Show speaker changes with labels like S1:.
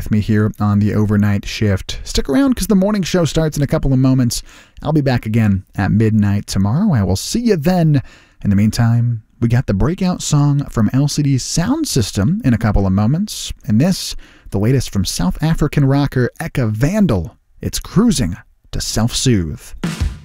S1: with me here on the overnight shift. Stick around because the morning show starts in a couple of moments. I'll be back again at midnight tomorrow. I will see you then. In the meantime, we got the breakout song from LCD Sound System in a couple of moments. And this, the latest from South African rocker Eka Vandal. It's Cruising to Self-Soothe.